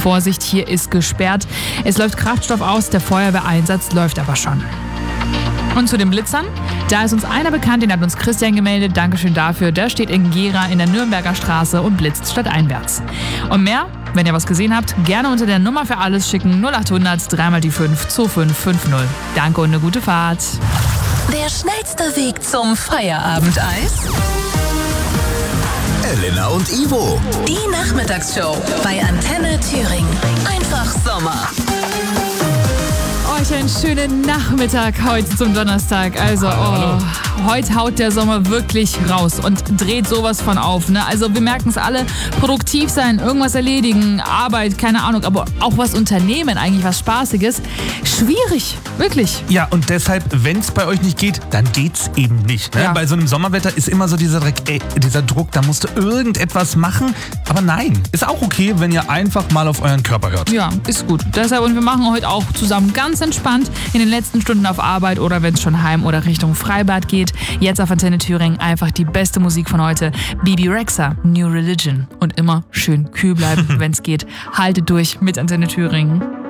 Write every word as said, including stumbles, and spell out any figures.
Vorsicht, hier ist gesperrt. Es läuft Kraftstoff aus, der Feuerwehreinsatz läuft aber schon. Und zu den Blitzern, da ist uns einer bekannt, den hat uns Christian gemeldet, Dankeschön dafür. Der steht in Gera in der Nürnberger Straße und blitzt stadteinwärts. Und mehr, wenn ihr was gesehen habt, gerne unter der Nummer für alles schicken, null acht hundert drei mal die fünf zwei fünf fünf null. Danke und eine gute Fahrt. Der schnellste Weg zum Feierabendeis? Elena und Ivo. Die Nachmittagsshow bei Antenne Thüringen. Einfach Sommer. Euch einen schönen Nachmittag heute zum Donnerstag. Also, oh, heute haut der Sommer wirklich raus und dreht sowas von auf. Ne? Also, wir merken es alle, produktiv sein, irgendwas erledigen, Arbeit, keine Ahnung, aber auch was unternehmen, eigentlich was Spaßiges. Schwierig, wirklich. Ja, und deshalb, wenn es bei euch nicht geht, dann geht's eben nicht. Ne? Ja. Bei so einem Sommerwetter ist immer so dieser, Dreck, ey, dieser Druck, da musst du irgendetwas machen. Aber nein, ist auch okay, wenn ihr einfach mal auf euren Körper hört. Ja, ist gut. Deshalb, und wir machen heute auch zusammen ganz entspannt in den letzten Stunden auf Arbeit oder wenn es schon heim oder Richtung Freibad geht. Jetzt auf Antenne Thüringen einfach die beste Musik von heute. Bebe Rexha, New Religion. Und immer schön kühl bleiben, wenn es geht. Haltet durch mit Antenne Thüringen.